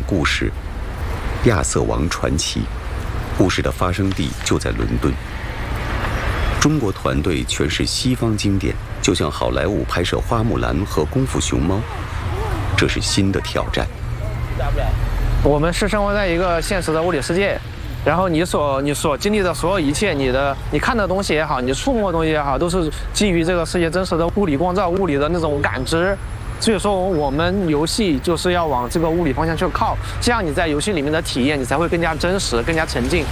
故事《亚瑟王传奇》，故事的发生地就在伦敦。中国团队诠释西方经典，就像好莱坞拍摄《花木兰》和《功夫熊猫》，这是新的挑战。 我们是生活在一个现实的物理世界，然后你所经历的所有一切，你看的东西也好，你触摸的东西也好，都是基于这个世界真实的物理光照、物理的那种感知。所以说，我们游戏就是要往这个物理方向去靠，这样你在游戏里面的体验，你才会更加真实、更加沉浸。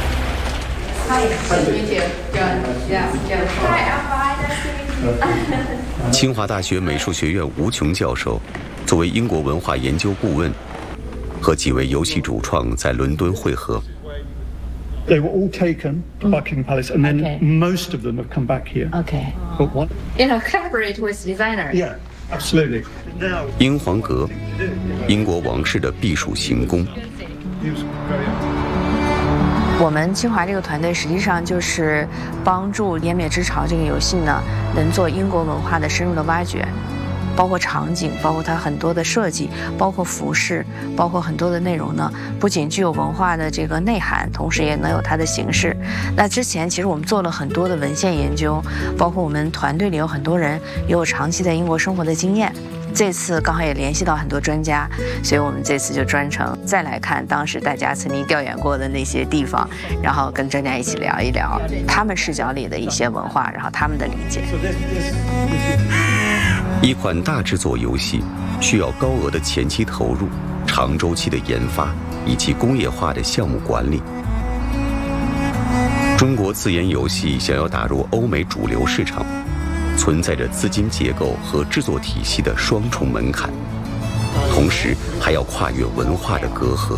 清华大学美术学院吴琼教授作为英国文化研究顾问，和几位游戏主创在伦敦会合。 They were all taken to Buckingham Palace, and then most of them have come back here. Okay. But one, Collaborate with designer. yeah, absolutely. Now, 英皇阁，英国王室的避暑行宫。 我们清华这个团队实际上就是帮助《湮灭之潮》这个游戏呢，能做英国文化的深入的挖掘，包括场景，包括它很多的设计，包括服饰，包括很多的内容呢，不仅具有文化的这个内涵，同时也能有它的形式。那之前其实我们做了很多的文献研究，包括我们团队里有很多人也有长期在英国生活的经验。这次刚好也联系到很多专家，所以我们这次就专程再来看当时大家曾经调研过的那些地方，然后跟专家一起聊一聊他们视角里的一些文化，然后他们的理解。 一款大制作游戏需要高额的前期投入、长周期的研发以及工业化的项目管理。中国自研游戏想要打入欧美主流市场，存在着资金结构和制作体系的双重门槛，同时还要跨越文化的隔阂。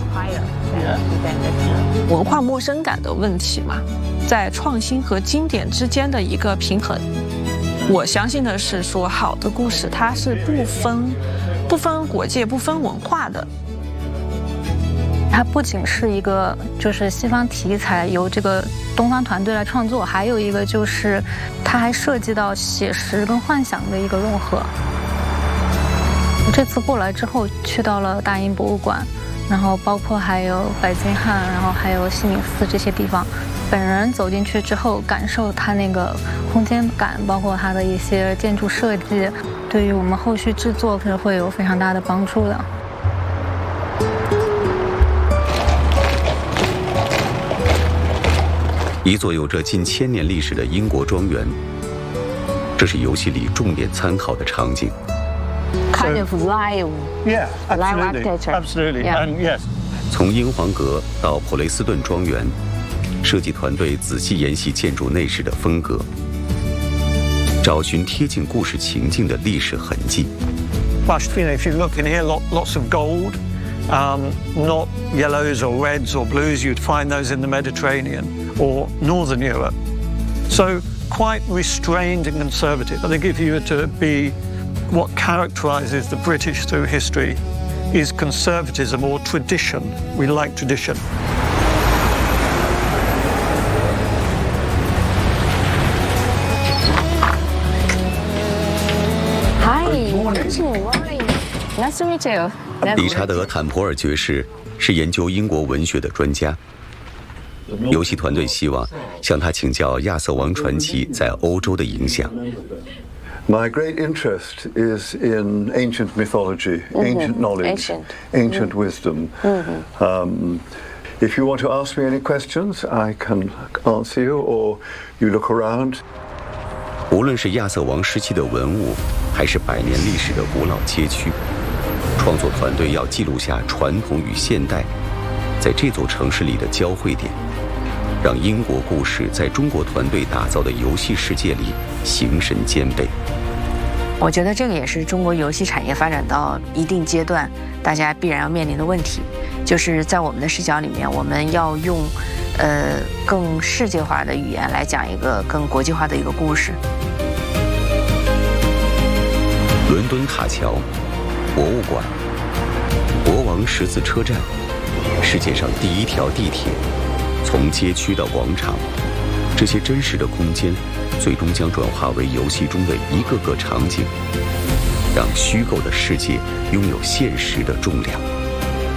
文化陌生感的问题嘛，在创新和经典之间的一个平衡。我相信的是说，好的故事它是不分国界、不分文化的。 它不仅是一个就是西方题材由这个东方团队来创作，还有一个就是它还涉及到写实跟幻想的一个融合。这次过来之后，去到了大英博物馆，然后包括还有白金汉，然后还有西敏寺这些地方，本人走进去之后，感受它那个空间感，包括它的一些建筑设计，对于我们后续制作是会有非常大的帮助的。 一座有着近1000年历史的英国庄园，这是游戏里重点参考的场景。 Kind of live, yeah, live absolutely, architecture. absolutely, Yeah. and yes. 从英皇阁到普雷斯顿庄园，设计团队仔细研析建筑内饰的风格，找寻贴近故事情境的历史痕迹。 But if you look in here, lots of gold, not yellows or reds or blues. You'd find those in the Mediterranean or Northern Europe. So quite restrained and conservative. But they give you to be what characterises the British through history is conservatism or tradition. We like tradition. Hi, nice to meet you. 理查德·坦普尔爵士是研究英国文学的专家。游戏团队希望向他请教《亚瑟王传奇》在欧洲的影响。 My great interest is in ancient mythology, ancient knowledge, ancient wisdom. If you want to ask me any questions, I can answer you, or you look around. 无论是亚瑟王时期的文物，还是100年历史的古老街区，创作团队要记录下传统与现代在这座城市里的交汇点，让英国故事在中国团队打造的游戏世界里形神兼备。 我觉得这个也是中国游戏产业发展到一定阶段，大家必然要面临的问题，就是在我们的视角里面，我们要用更世界化的语言来讲一个更国际化的一个故事。 伦敦塔桥、博物馆、国王十字车站，世界上第一条地铁，从街区到广场，这些真实的空间最终将转化为游戏中的一个个场景，让虚构的世界拥有现实的重量。